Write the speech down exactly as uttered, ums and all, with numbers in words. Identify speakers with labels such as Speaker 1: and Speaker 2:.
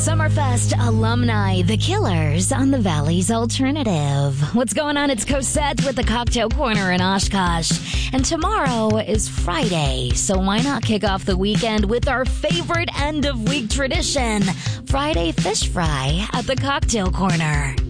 Speaker 1: Summerfest alumni, The Killers on the Valley's Alternative. What's going on? It's Cosette with the Cocktail Corner in Oshkosh. And tomorrow is Friday, so why not kick off the weekend with our favorite end-of-week tradition, Friday Fish Fry at the Cocktail Corner.